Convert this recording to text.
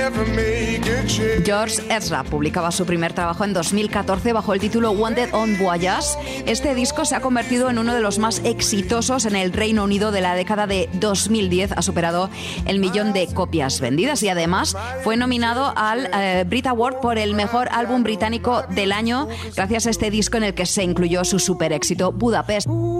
George Ezra publicaba su primer trabajo en 2014 bajo el título Wanted on Voyage. Este disco se ha convertido en uno de los más exitosos en el Reino Unido de la década de 2010. Ha superado el 1.000.000 de copias vendidas y además fue nominado al Brit Award por el mejor álbum británico del año gracias a este disco en el que se incluyó su super éxito Budapest.